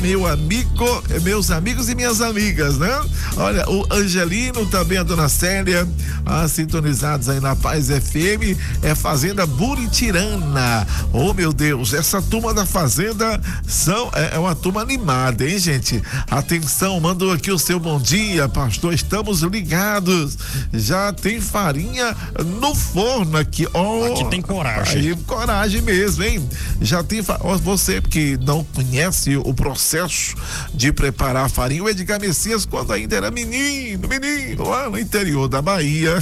meus amigos e minhas amigas, né? Olha, o Angelino, também a dona Célia, sintonizados aí na Paz FM, Fazenda Buritirana. Oh, meu Deus, essa turma da Fazenda é uma turma animada, hein, gente? Atenção, mandou aqui o seu bom dia, pastor, estamos ligados. Já tem farinha no forno aqui, aqui tem coragem. Aí, coragem mesmo, hein? Já tem, você que não conhece o processo de preparar a farinha, o Edgar Messias, quando ainda era menino, lá no interior da Bahia,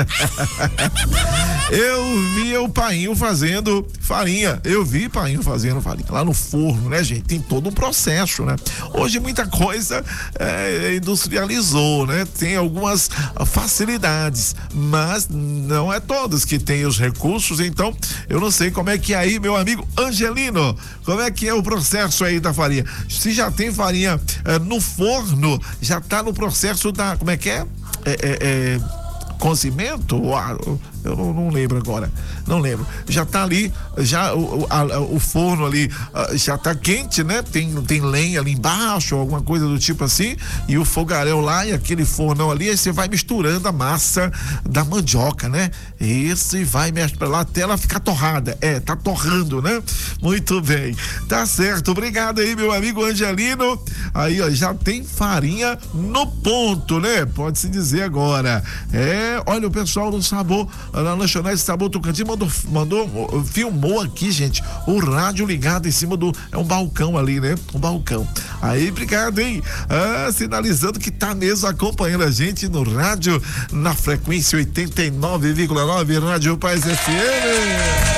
eu via o painho fazendo farinha, lá no forno, né, gente? Tem todo um processo, né? Hoje muita coisa industrializou, né? Tem algumas facilidades, mas não é todos que têm os recursos, então eu não sei como é que é aí, meu amigo Angelino, como é que é o processo aí da farinha? Se já tem farinha no forno, já tá no processo da, como é que é? Cozimento? Eu não lembro agora, já tá ali, já o forno ali já tá quente, né? Tem lenha ali embaixo, alguma coisa do tipo assim, e o fogaréu lá e aquele fornão ali, aí você vai misturando a massa da mandioca, né? Isso, e vai mexer pra lá até ela ficar torrada, tá torrando, né? Muito bem, tá certo, obrigado aí, meu amigo Angelino. Aí, ó, já tem farinha no ponto, né? Pode-se dizer agora. Olha, o pessoal do Sabor, na Lanchonete Sabor Tocantins filmou aqui, gente, o rádio ligado em cima é um balcão ali, né? Um balcão. Aí, obrigado, hein? Sinalizando que tá mesmo acompanhando a gente no rádio, na frequência 89,9, Rádio Paz FM.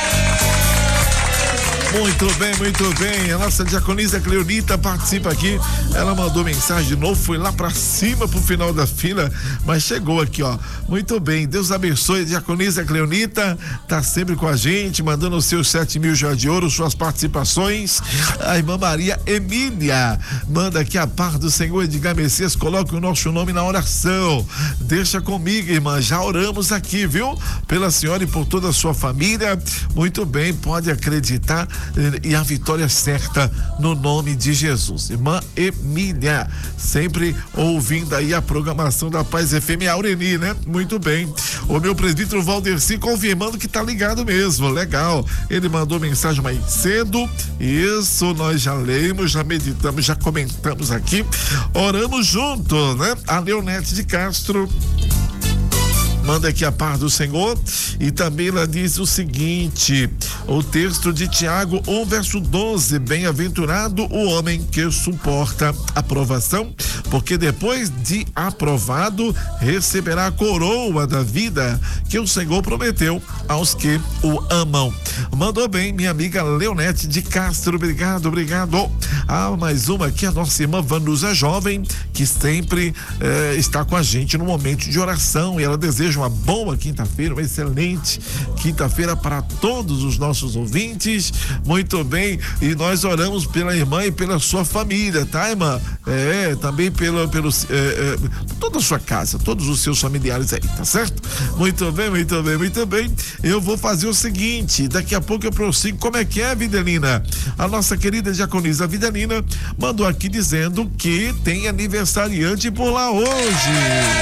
Muito bem, a nossa diaconisa Cleonita participa aqui, ela mandou mensagem de novo, foi lá pra cima pro final da fila, mas chegou aqui, ó. Muito bem, Deus abençoe a diaconisa Cleonita, tá sempre com a gente, mandando os seus 7.000 joias de ouro, suas participações. A irmã Maria Emília manda aqui: a paz do Senhor, Edgar Messias, coloque o nosso nome na oração, deixa comigo, irmã, já oramos aqui, viu? Pela senhora e por toda a sua família. Muito bem, pode acreditar, e a vitória certa no nome de Jesus. Irmã Emília, sempre ouvindo aí a programação da Paz FM. Aureni, né? Muito bem. O meu presbítero Valdeci confirmando que tá ligado mesmo, legal. Ele mandou mensagem mais cedo, isso, nós já lemos, já meditamos, já comentamos aqui, oramos juntos, né? A Leonete de Castro manda aqui: a paz do Senhor. E também ela diz o seguinte, o texto de Tiago 1, verso 12: bem-aventurado o homem que suporta a provação, porque depois de aprovado receberá a coroa da vida que o Senhor prometeu aos que o amam. Mandou bem, minha amiga Leonete de Castro, obrigado. Mais uma aqui, a nossa irmã Vanusa Jovem, que sempre está com a gente no momento de oração, e ela deseja uma boa quinta-feira, uma excelente quinta-feira para todos os nossos ouvintes. Muito bem, e nós oramos pela irmã e pela sua família, tá, irmã? Também pelo toda a sua casa, todos os seus familiares aí, tá certo? Muito bem. Eu vou fazer o seguinte, daqui a pouco eu prossigo. Como é que é, Videlina? A nossa querida diaconisa Videlina mandou aqui dizendo que tem aniversariante por lá hoje.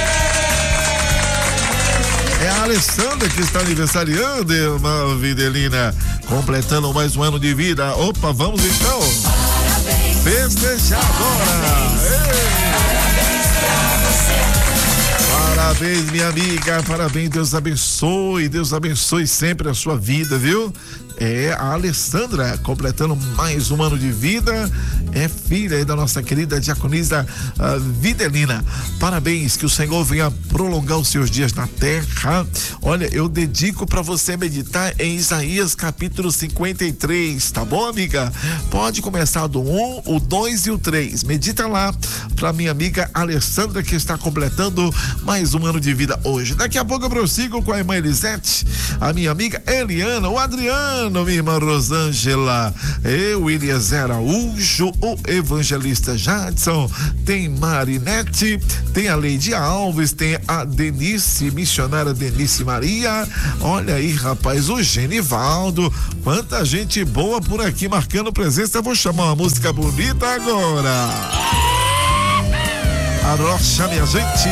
É a Alessandra que está aniversariando, irmã Videlina, completando mais um ano de vida. Opa, vamos então festejar agora. Parabéns, minha amiga, parabéns, Deus abençoe sempre a sua vida, viu? A Alessandra completando mais um ano de vida, filha aí da nossa querida diaconisa Videlina. Parabéns, que o Senhor venha prolongar os seus dias na terra. Olha, eu dedico para você meditar em Isaías capítulo 53, tá bom, amiga? Pode começar do 1, o 2 e o 3. Medita lá para minha amiga Alessandra, que está completando mais um um ano de vida hoje. Daqui a pouco eu prossigo com a irmã Elisete, a minha amiga Eliana, o Adriano, minha irmã Rosângela, eu, Eliezer Araújo, o evangelista Jadson, tem Marinete, tem a Leide Alves, tem a Denise, missionária Denise Maria, olha aí, rapaz, o Genivaldo, quanta gente boa por aqui marcando presença. Eu vou chamar uma música bonita agora. Arrocha, minha gente.